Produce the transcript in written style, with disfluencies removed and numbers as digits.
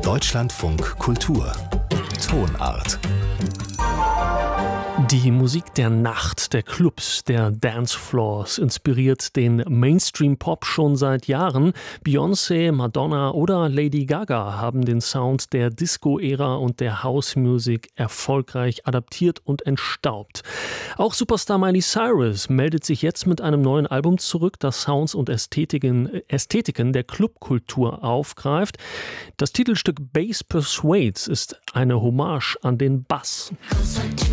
Deutschlandfunk Kultur Tonart. Die Musik der Nacht, der Clubs, der Dancefloors inspiriert den Mainstream-Pop schon seit Jahren. Beyoncé, Madonna oder Lady Gaga haben den Sound der Disco-Ära und der House-Music erfolgreich adaptiert und entstaubt. Auch Superstar Miley Cyrus meldet sich jetzt mit einem neuen Album zurück, das Sounds und Ästhetiken der Clubkultur aufgreift. Das Titelstück Bass Persuades ist eine Hommage an den Bass.